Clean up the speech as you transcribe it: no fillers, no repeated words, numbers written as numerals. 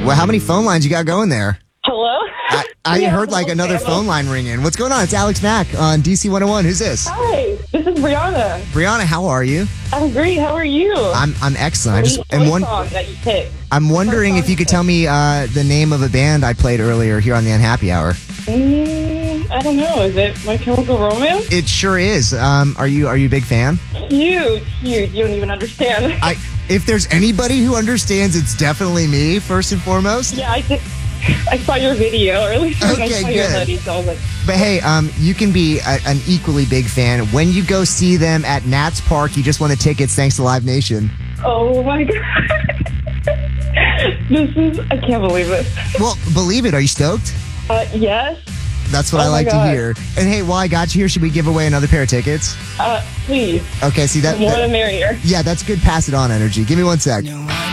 Well, how many phone lines you got going there? Hello? I Yeah, heard like another phone line ringing. What's going on? It's Alex Mack on DC 101. Who's this? Hi, this is Brianna. Brianna, how are you? I'm great. How are you? I'm excellent. I just song that you picked. I'm wondering if you could tell me the name of a band I played earlier here on the Unhappy Hour. I don't know. Is it My Chemical Romance? It sure is. Are you a big fan? Huge. You don't even understand. If there's anybody who understands, it's definitely me, first and foremost. Yeah, I saw your video, or at least when I saw your hoodie, so I was like... But hey, you can be an equally big fan. When you go see them at Nats Park, you just won the tickets thanks to Live Nation. Oh my God. I can't believe it. Well, believe it. Are you stoked? Yes. That's what I like to hear. And hey, while I got you here, should we give away another pair of tickets? Please. Okay, see that? The more the merrier. Yeah, that's good pass it on energy. Give me one sec. No,